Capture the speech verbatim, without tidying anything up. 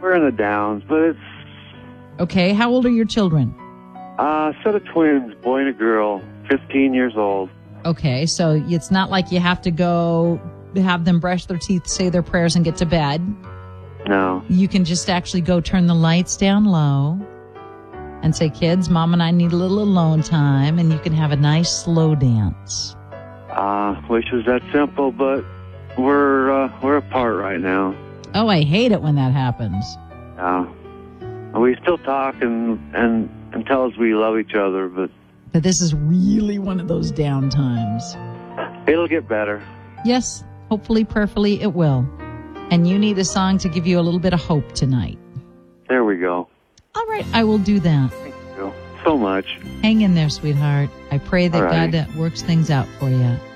We're in the Downs, but it's... Okay, how old are your children? Uh, a set of twins, boy and a girl, fifteen years old. Okay, so it's not like you have to go have them brush their teeth, say their prayers, and get to bed. No. You can just actually go turn the lights down low and say, kids, Mom and I need a little alone time, and you can have a nice slow dance. Uh, wish it was that simple, but we're uh, we're apart right now. Oh, I hate it when that happens. Uh, we still talk and, and, and tell us we love each other, but... But this is really one of those down times. It'll get better. Yes, hopefully, prayerfully, it will. And you need a song to give you a little bit of hope tonight. There we go. All right, I will do that. Thank you so much. Hang in there, sweetheart. I pray that All right. God uh, works things out for you.